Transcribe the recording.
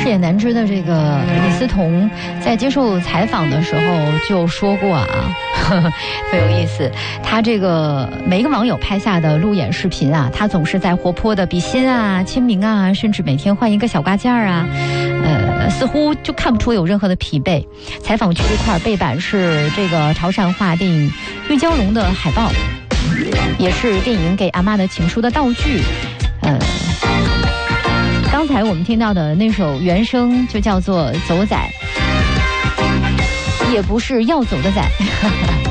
赤野南枝的这个李思彤在接受采访的时候就说过啊，特有意思。他这个每一个网友拍下的路演视频啊，他总是在活泼的比心啊、签名啊，甚至每天换一个小挂件啊，似乎就看不出有任何的疲惫。采访区这块背板是这个潮汕话电影《玉娇龙》的海报，也是电影《给阿妈的情书》的道具。刚才我们听到的那首原声就叫做《走仔》，也不是要走的仔。